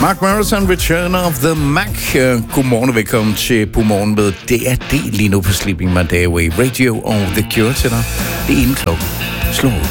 Mark Morrison, Return of the Mac. Godmorgen og velkommen til På Morgen med DRD lige nu på Sleeping My Day Away Radio og The Cure til dig. Det er inden klokken slår ud.